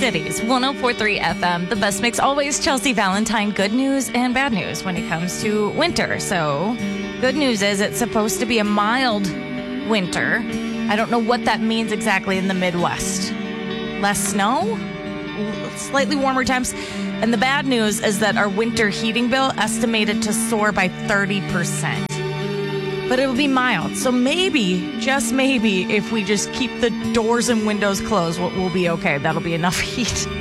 Cities, 104.3 FM, the best mix. Always Chelsea Valentine, good news and bad news when it comes to winter. So, good news is it's supposed to be a mild winter. I don't know what that means exactly in the Midwest. Less snow, slightly warmer temps. And the bad news is that our winter heating bill estimated to soar by 30%. But it will be mild. So maybe, just maybe, if we just keep the doors and windows closed, we'll be okay. That'll be enough heat.